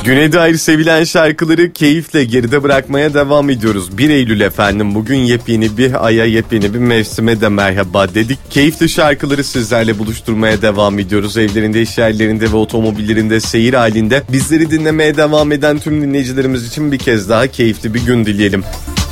Güne dair sevilen şarkıları keyifle geride bırakmaya devam ediyoruz. 1 Eylül efendim, bugün yepyeni bir aya, yepyeni bir mevsime de merhaba dedik. Keyifli şarkıları sizlerle buluşturmaya devam ediyoruz. Evlerinde, iş yerlerinde ve otomobillerinde seyir halinde bizleri dinlemeye devam eden tüm dinleyicilerimiz için bir kez daha keyifli bir gün dileyelim.